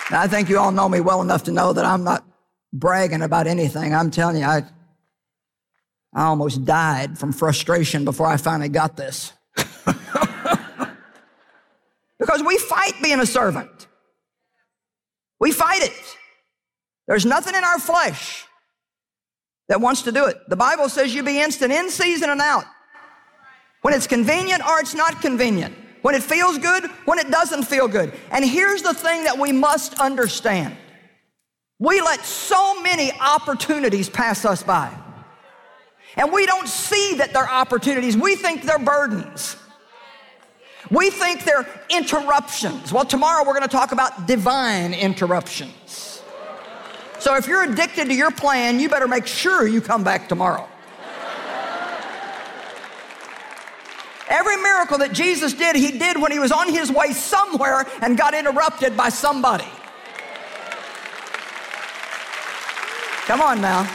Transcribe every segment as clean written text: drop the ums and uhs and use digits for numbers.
Now, I think you all know me well enough to know that I'm not bragging about anything. I'm telling you, I almost died from frustration before I finally got this. Because we fight being a servant. We fight it. There's nothing in our flesh that wants to do it. The Bible says you be instant in season and out. When it's convenient or it's not convenient. When it feels good, when it doesn't feel good. And here's the thing that we must understand. We let so many opportunities pass us by. And we don't see that they're opportunities. We think they're burdens. We think they're interruptions. Well, tomorrow we're going to talk about divine interruptions. So if you're addicted to your plan, you better make sure you come back tomorrow. Every miracle that Jesus did, he did when he was on his way somewhere and got interrupted by somebody. Come on now.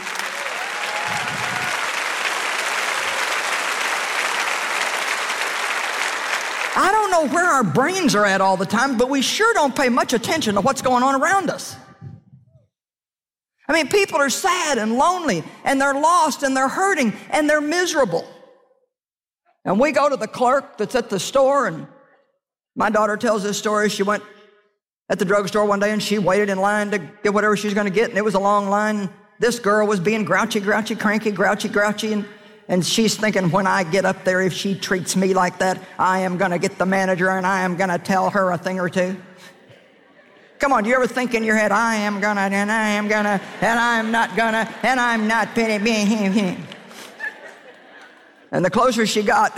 I don't know where our brains are at all the time, but we sure don't pay much attention to what's going on around us. I mean, people are sad and lonely, and they're lost, and they're hurting, and they're miserable. And we go to the clerk that's at the store, and my daughter tells this story. She went at the drugstore one day, and she waited in line to get whatever she was going to get, and it was a long line. This girl was being grouchy, cranky, and she's thinking, when I get up there, if she treats me like that, I am going to get the manager, and I am going to tell her a thing or two. Come on, do you ever think in your head, I am going to, and I am going to, and I'm not going to, and I'm not penny. And the closer she got,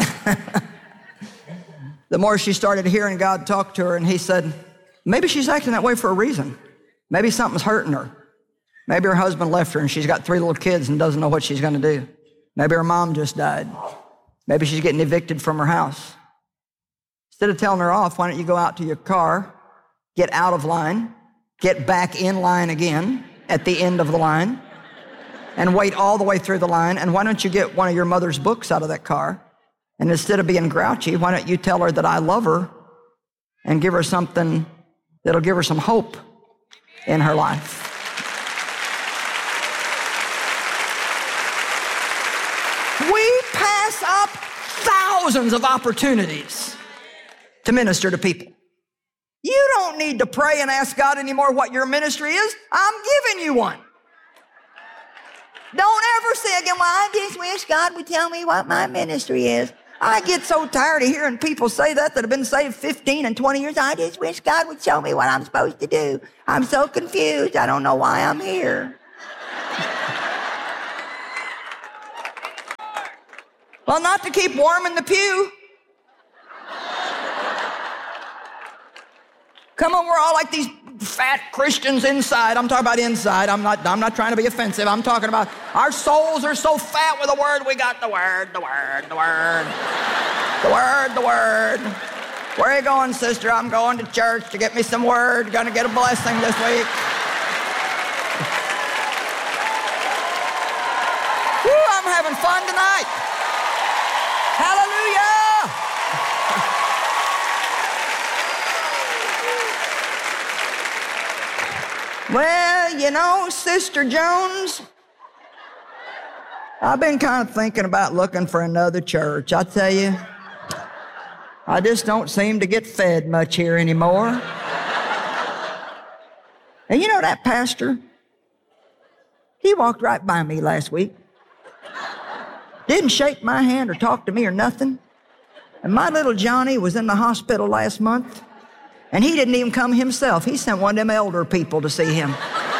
the more she started hearing God talk to her, and he said, maybe she's acting that way for a reason. Maybe something's hurting her. Maybe her husband left her, and she's got 3 little kids and doesn't know what she's going to do. Maybe her mom just died. Maybe she's getting evicted from her house. Instead of telling her off, why don't you go out to your car, get out of line, get back in line again at the end of the line, and wait all the way through the line, and why don't you get one of your mother's books out of that car, and instead of being grouchy, why don't you tell her that I love her and give her something that'll give her some hope in her life. We pass up thousands of opportunities to minister to people. You don't need to pray and ask God anymore what your ministry is. I'm giving you one. Don't ever say again, well, I just wish God would tell me what my ministry is. I get so tired of hearing people say that have been saved 15 and 20 years. I just wish God would show me what I'm supposed to do. I'm so confused. I don't know why I'm here. Well, not to keep warm in the pew. Come on, we're all like these fat Christians inside. I'm talking about inside. I'm not trying to be offensive. I'm talking about our souls are so fat with the Word. We got the Word. Where are you going, sister? I'm going to church to get me some Word. Gonna get a blessing this week. Woo, I'm having fun tonight. Hallelujah. Well, you know, Sister Jones, I've been kind of thinking about looking for another church. I tell you, I just don't seem to get fed much here anymore. And you know that pastor? He walked right by me last week. Didn't shake my hand or talk to me or nothing. And my little Johnny was in the hospital last month. And he didn't even come himself. He sent one of them elder people to see him.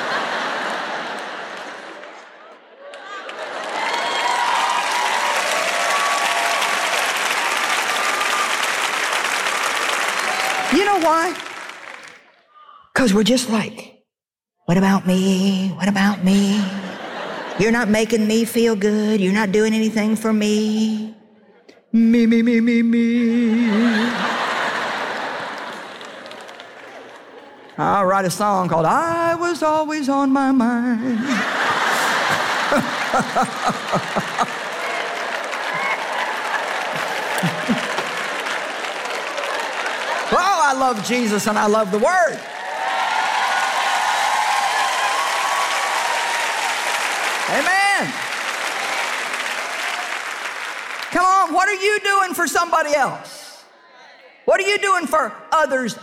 You know why? Because we're just like, what about me? What about me? You're not making me feel good. You're not doing anything for me. Me. I'll write a song called I Was Always on My Mind. Oh, I love Jesus and I love the Word. Amen. Come on, what are you doing for somebody else? What are you doing for others,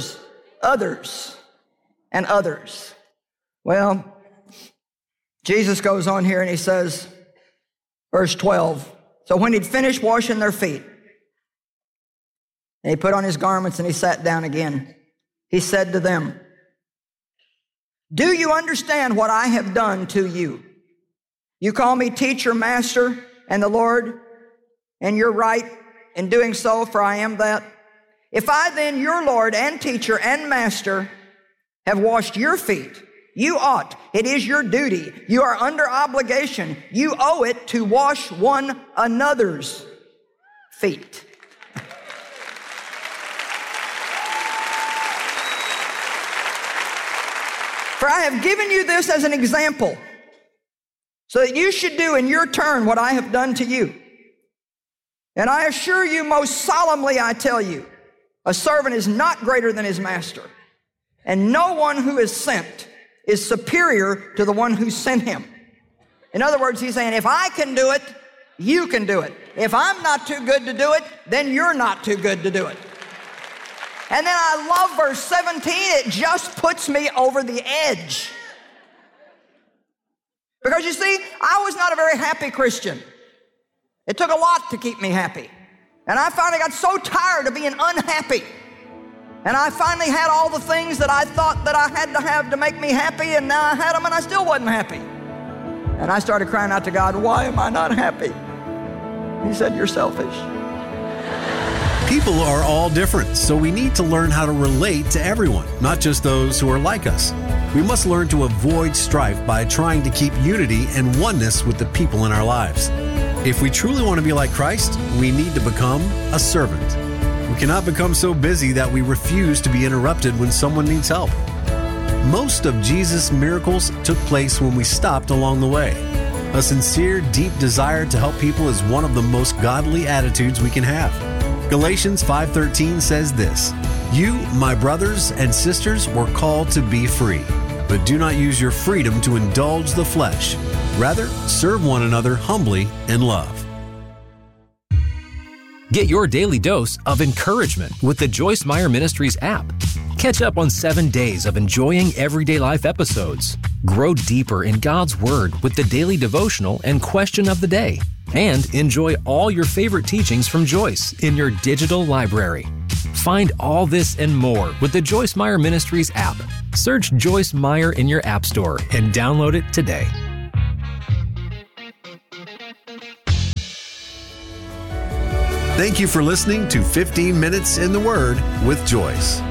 and others? Well, Jesus goes on here and he says, verse 12, so when he'd finished washing their feet, and he put on his garments and he sat down again, he said to them, do you understand what I have done to you? You call me teacher, master, and the Lord, and you're right in doing so, for I am that. If I then, your Lord and teacher and master, have washed your feet, you ought. It is your duty. You are under obligation. You owe it to wash one another's feet. For I have given you this as an example, so that you should do in your turn what I have done to you. And I assure you, most solemnly I tell you, a servant is not greater than his master, and no one who is sent is superior to the one who sent him. In other words, he's saying, if I can do it, you can do it. If I'm not too good to do it, then you're not too good to do it. And then I love verse 17. It just puts me over the edge. Because you see, I was not a very happy Christian. It took a lot to keep me happy. And I finally got so tired of being unhappy. And I finally had all the things that I thought that I had to have to make me happy, and now I had them and I still wasn't happy. And I started crying out to God, why am I not happy? He said, you're selfish. People are all different, so we need to learn how to relate to everyone, not just those who are like us. We must learn to avoid strife by trying to keep unity and oneness with the people in our lives. If we truly want to be like Christ, we need to become a servant. We cannot become so busy that we refuse to be interrupted when someone needs help. Most of Jesus' miracles took place when we stopped along the way. A sincere, deep desire to help people is one of the most godly attitudes we can have. Galatians 5:13 says this, you, my brothers and sisters, were called to be free, but do not use your freedom to indulge the flesh. Rather, serve one another humbly in love. Get your daily dose of encouragement with the Joyce Meyer Ministries app. Catch up on 7 days of enjoying everyday life episodes. Grow deeper in God's Word with the daily devotional and question of the day. And enjoy all your favorite teachings from Joyce in your digital library. Find all this and more with the Joyce Meyer Ministries app. Search Joyce Meyer in your app store and download it today. Thank you for listening to 15 Minutes in the Word with Joyce.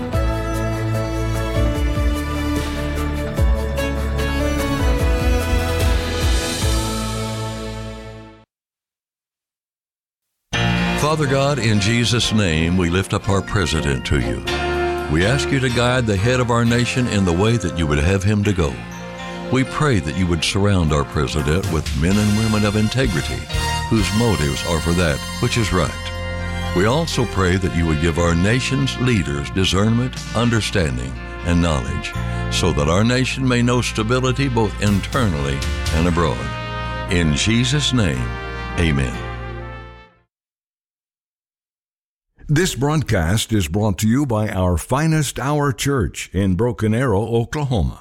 Father God, in Jesus' name, we lift up our president to you. We ask you to guide the head of our nation in the way that you would have him to go. We pray that you would surround our president with men and women of integrity, whose motives are for that which is right. We also pray that you would give our nation's leaders discernment, understanding, and knowledge, so that our nation may know stability both internally and abroad. In Jesus' name, amen. This broadcast is brought to you by our Finest Hour Church in Broken Arrow, Oklahoma.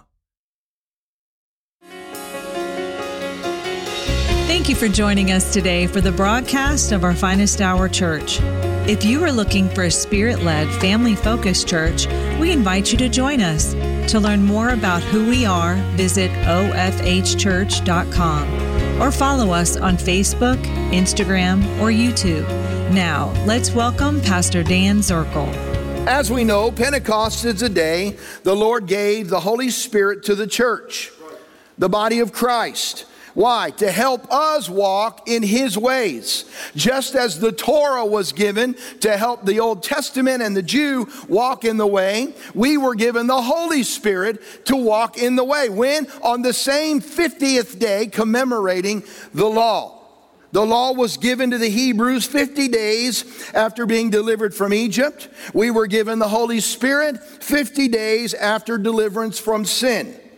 Thank you for joining us today for the broadcast of our Finest Hour Church. If you are looking for a Spirit-led, family-focused church, we invite you to join us. To learn more about who we are, visit ofhchurch.com or follow us on Facebook, Instagram, or YouTube. Now, let's welcome Pastor Dan Zirkle. As we know, Pentecost is a day the Lord gave the Holy Spirit to the church, the body of Christ. Why? To help us walk in His ways. Just as the Torah was given to help the Old Testament and the Jew walk in the way, we were given the Holy Spirit to walk in the way. When? On the same 50th day commemorating the law. The law was given to the Hebrews 50 days after being delivered from Egypt. We were given the Holy Spirit 50 days after deliverance from sin.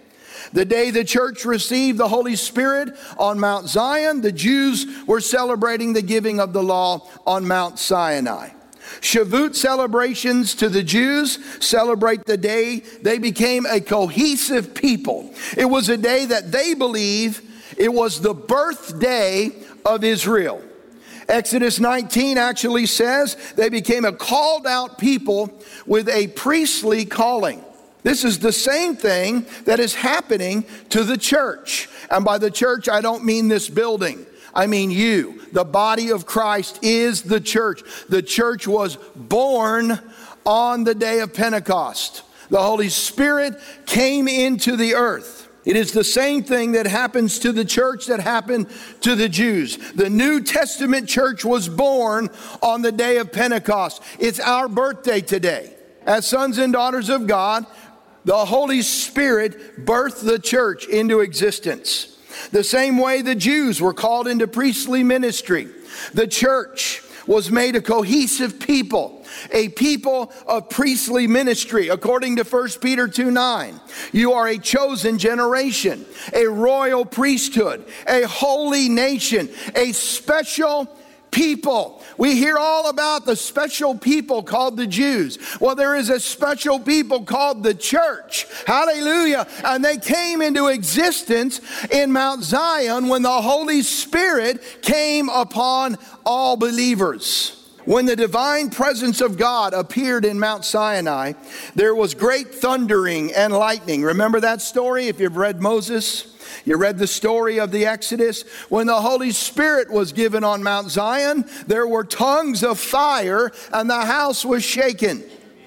The day the church received the Holy Spirit on Mount Zion, the Jews were celebrating the giving of the law on Mount Sinai. Shavuot celebrations to the Jews celebrate the day they became a cohesive people. It was a day that they believe it was the birthday of Israel. Exodus 19 actually says they became a called out people with a priestly calling. This is the same thing that is happening to the church. And by the church, I don't mean this building. I mean you. The body of Christ is the church. The church was born on the day of Pentecost. The Holy Spirit came into the earth. It is the same thing that happens to the church that happened to the Jews. The New Testament church was born on the day of Pentecost. It's our birthday today. As sons and daughters of God, the Holy Spirit birthed the church into existence. The same way the Jews were called into priestly ministry, the church was made a cohesive people, a people of priestly ministry. According to 1 Peter 2:9, you are a chosen generation, a royal priesthood, a holy nation, a special people. We hear all about the special people called the Jews. Well, there is a special people called the church. Hallelujah. And they came into existence in Mount Zion when the Holy Spirit came upon all believers. When the divine presence of God appeared in Mount Sinai, there was great thundering and lightning. Remember that story if you've read Moses? You read the story of the Exodus. When the Holy Spirit was given on Mount Zion, there were tongues of fire and the house was shaken.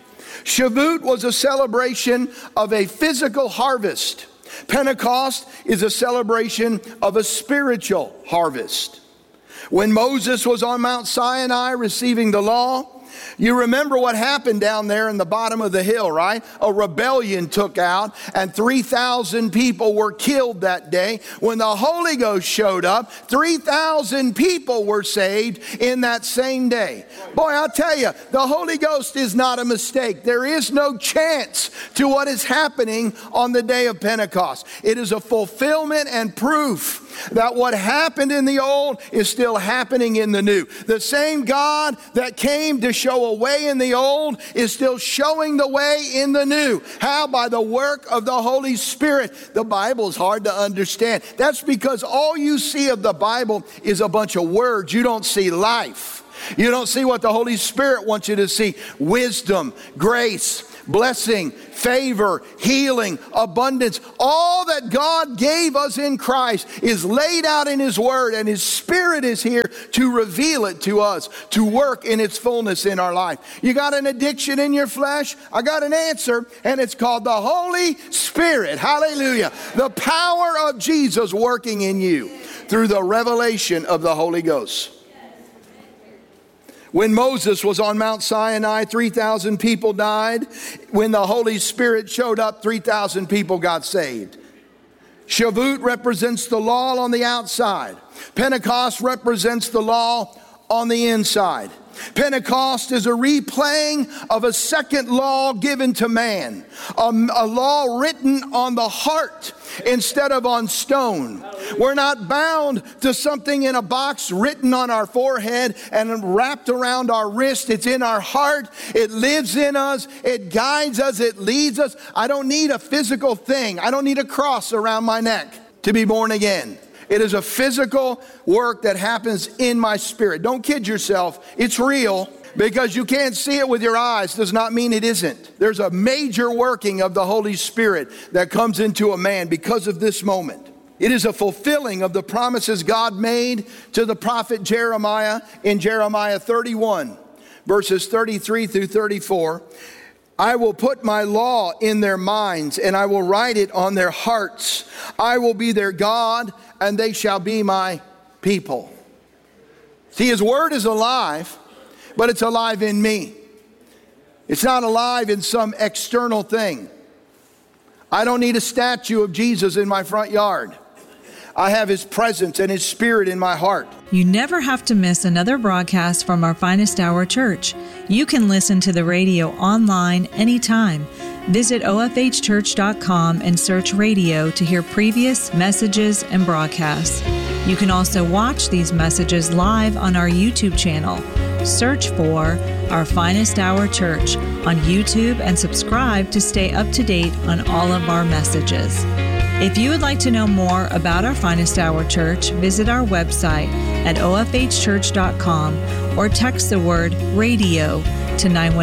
Shavuot was a celebration of a physical harvest. Pentecost is a celebration of a spiritual harvest. When Moses was on Mount Sinai receiving the law, you remember what happened down there in the bottom of the hill, right? A rebellion took out and 3,000 people were killed that day. When the Holy Ghost showed up, 3,000 people were saved in that same day. Boy, I'll tell you, the Holy Ghost is not a mistake. There is no chance to what is happening on the day of Pentecost. It is a fulfillment and proof that what happened in the old is still happening in the new. The same God that came to show a way in the old is still showing the way in the new. How? By the work of the Holy Spirit. The Bible is hard to understand. That's because all you see of the Bible is a bunch of words. You don't see life. You don't see what the Holy Spirit wants you to see. Wisdom, grace, blessing, favor, healing, abundance. All that God gave us in Christ is laid out in His Word, and His Spirit is here to reveal it to us, to work in its fullness in our life. You got an addiction in your flesh? I got an answer, and it's called the Holy Spirit. Hallelujah. The power of Jesus working in you through the revelation of the Holy Ghost. When Moses was on Mount Sinai, 3,000 people died. When the Holy Spirit showed up, 3,000 people got saved. Shavuot represents the law on the outside. Pentecost represents the law on the inside. Pentecost is a replaying of a second law given to man, a law written on the heart instead of on stone. We're not bound to something in a box written on our forehead and wrapped around our wrist. It's in our heart. It lives in us. It guides us. It leads us. I don't need a physical thing. I don't need a cross around my neck to be born again. It is a physical work that happens in my spirit. Don't kid yourself. It's real. Because you can't see it with your eyes does not mean it isn't. There's a major working of the Holy Spirit that comes into a man because of this moment. It is a fulfilling of the promises God made to the prophet Jeremiah in Jeremiah 31, verses 33 through 34. I will put my law in their minds, and I will write it on their hearts. I will be their God, and they shall be my people. See, His word is alive, but it's alive in me. It's not alive in some external thing. I don't need a statue of Jesus in my front yard. I have His presence and His Spirit in my heart. You never have to miss another broadcast from our Finest Hour Church. You can listen to the radio online anytime. Visit ofhchurch.com and search radio to hear previous messages and broadcasts. You can also watch these messages live on our YouTube channel. Search for Our Finest Hour Church on YouTube and subscribe to stay up to date on all of our messages. If you would like to know more about Our Finest Hour Church, visit our website at ofhchurch.com or text the word radio to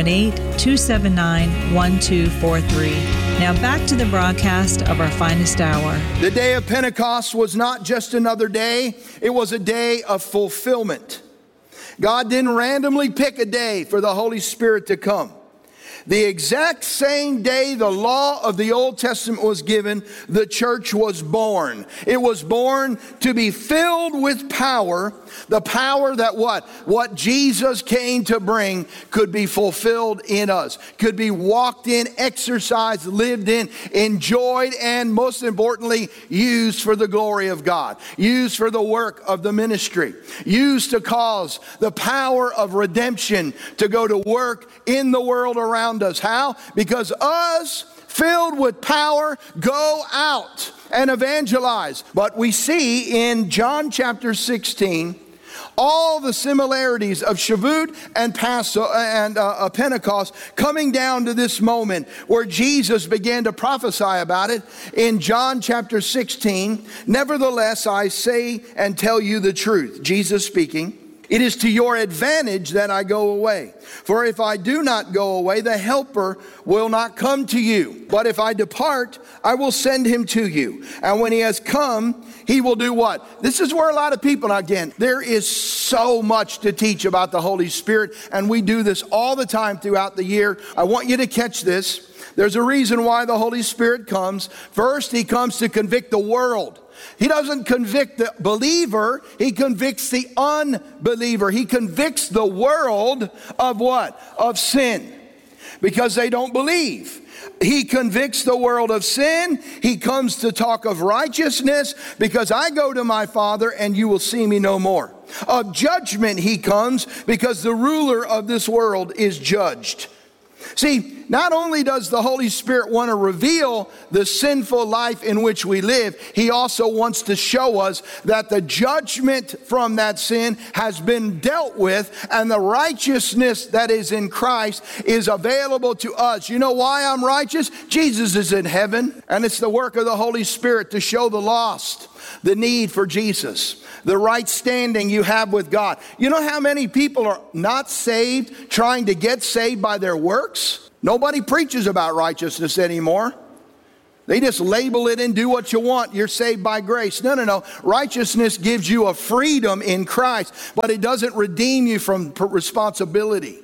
918-279-1243. Now back to the broadcast of Our Finest Hour. The day of Pentecost was not just another day, it was a day of fulfillment. God didn't randomly pick a day for the Holy Spirit to come. The exact same day the law of the Old Testament was given, the church was born. It was born to be filled with power, the power that what Jesus came to bring could be fulfilled in us, could be walked in, exercised, lived in, enjoyed, and most importantly, used for the glory of God, used for the work of the ministry, used to cause the power of redemption to go to work in the world around us. How? Because us, filled with power, go out and evangelize. But we see in John chapter 16 all the similarities of Shavuot and Pentecost coming down to this moment where Jesus began to prophesy about it in John chapter 16. Nevertheless, I say and tell you the truth. Jesus speaking. It is to your advantage that I go away. For if I do not go away, the Helper will not come to you. But if I depart, I will send him to you. And when he has come, he will do what? This is where a lot of people, again, there is so much to teach about the Holy Spirit, and we do this all the time throughout the year. I want you to catch this. There's a reason why the Holy Spirit comes. First, he comes to convict the world. He doesn't convict the believer, he convicts the unbeliever. He convicts the world of what? Of sin, because they don't believe. He convicts the world of sin. He comes to talk of righteousness, because I go to my Father and you will see me no more. Of judgment he comes, because the ruler of this world is judged. See, not only does the Holy Spirit want to reveal the sinful life in which we live, he also wants to show us that the judgment from that sin has been dealt with, and the righteousness that is in Christ is available to us. You know why I'm righteous? Jesus is in heaven, and it's the work of the Holy Spirit to show the lost the need for Jesus, the right standing you have with God. You know how many people are not saved, trying to get saved by their works? Nobody preaches about righteousness anymore. They just label it and do what you want. You're saved by grace. No. Righteousness gives you a freedom in Christ, but it doesn't redeem you from responsibility.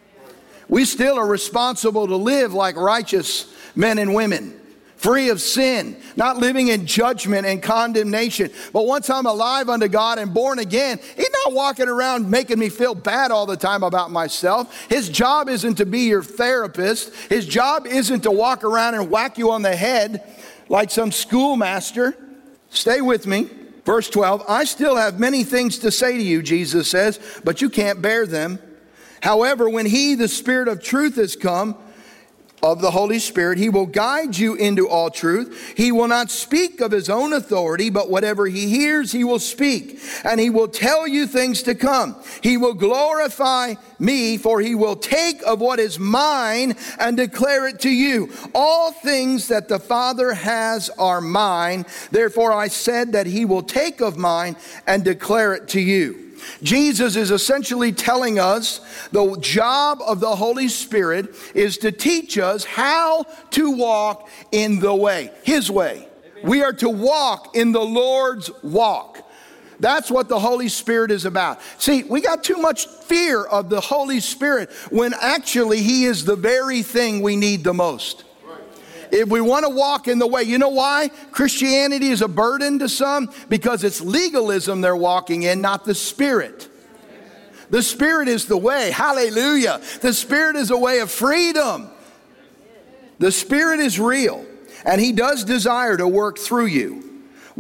We still are responsible to live like righteous men and women, free of sin, not living in judgment and condemnation. But once I'm alive unto God and born again, he's not walking around making me feel bad all the time about myself. His job isn't to be your therapist. His job isn't to walk around and whack you on the head like some schoolmaster. Stay with me. Verse 12, I still have many things to say to you, Jesus says, but you can't bear them. However, when he, the Spirit of truth, has come, of the Holy Spirit, he will guide you into all truth. He will not speak of his own authority, but whatever he hears, he will speak. And he will tell you things to come. He will glorify me, for he will take of what is mine and declare it to you. All things that the Father has are mine. Therefore I said that he will take of mine and declare it to you. Jesus is essentially telling us the job of the Holy Spirit is to teach us how to walk in the way, his way. We are to walk in the Lord's walk. That's what the Holy Spirit is about. See, we got too much fear of the Holy Spirit when actually he is the very thing we need the most. If we want to walk in the way, you know why Christianity is a burden to some? Because it's legalism they're walking in, not the Spirit. The Spirit is the way. Hallelujah. The Spirit is a way of freedom. The Spirit is real, and he does desire to work through you.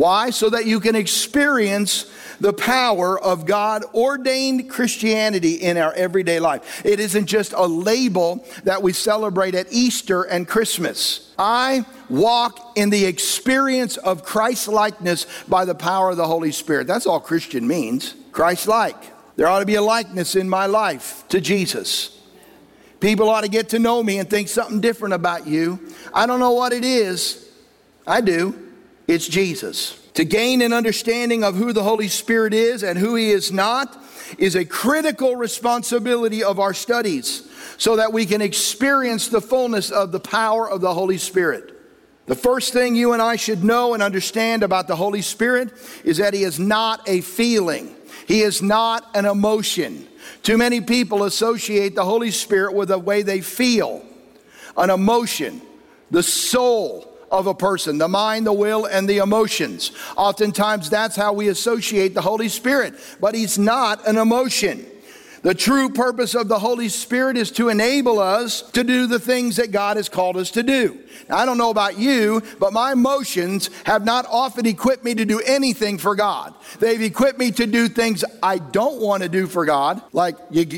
Why? So that you can experience the power of God-ordained Christianity in our everyday life. It isn't just a label that we celebrate at Easter and Christmas. I walk in the experience of Christ-likeness by the power of the Holy Spirit. That's all Christian means, Christ-like. There ought to be a likeness in my life to Jesus. People ought to get to know me and think something different about you. I don't know what it is. I do. It's Jesus. To gain an understanding of who the Holy Spirit is and who He is not is a critical responsibility of our studies so that we can experience the fullness of the power of the Holy Spirit. The first thing you and I should know and understand about the Holy Spirit is that He is not a feeling. He is not an emotion. Too many people associate the Holy Spirit with the way they feel, an emotion, the soul of a person, the mind, the will, and the emotions. Oftentimes that's how we associate the Holy Spirit, but He's not an emotion. The true purpose of the Holy Spirit is to enable us to do the things that God has called us to do. Now, I don't know about you, but my emotions have not often equipped me to do anything for God. They've equipped me to do things I don't want to do for God. Like,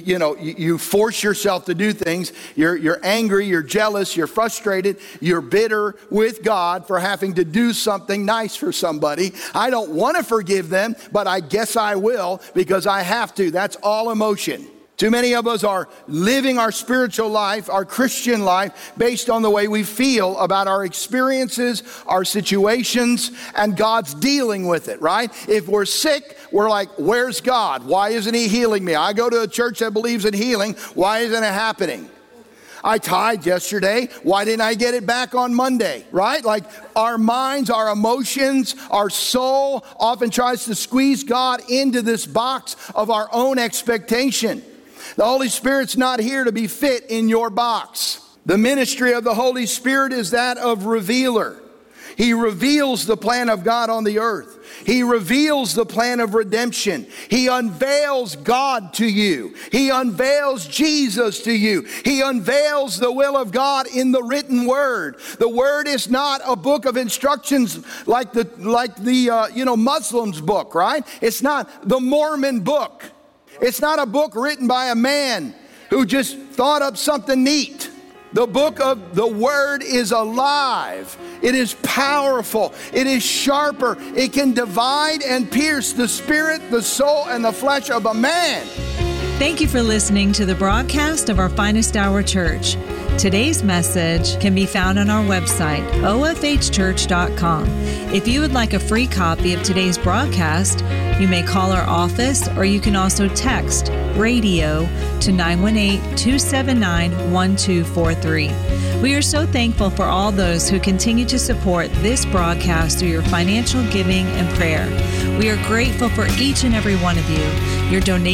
you force yourself to do things. You're angry, you're jealous, you're frustrated, you're bitter with God for having to do something nice for somebody. I don't want to forgive them, but I guess I will because I have to. That's all emotion. Too many of us are living our spiritual life, our Christian life, based on the way we feel about our experiences, our situations, and God's dealing with it, right? If we're sick, we're like, where's God? Why isn't He healing me? I go to a church that believes in healing. Why isn't it happening? I tithed yesterday. Why didn't I get it back on Monday, right? Like our minds, our emotions, our soul often tries to squeeze God into this box of our own expectation. The Holy Spirit's not here to be fit in your box. The ministry of the Holy Spirit is that of revealer. He reveals the plan of God on the earth. He reveals the plan of redemption. He unveils God to you. He unveils Jesus to you. He unveils the will of God in the written word. The word is not a book of instructions like the Muslims book, right? It's not the Mormon book. It's not a book written by a man who just thought up something neat. The book of the Word is alive. It is powerful. It is sharper. It can divide and pierce the spirit, the soul, and the flesh of a man. Thank you for listening to the broadcast of our Finest Hour Church. Today's message can be found on our website, ofhchurch.com. If you would like a free copy of today's broadcast, you may call our office or you can also text radio to 918-279-1243. We are so thankful for all those who continue to support this broadcast through your financial giving and prayer. We are grateful for each and every one of you. Your donation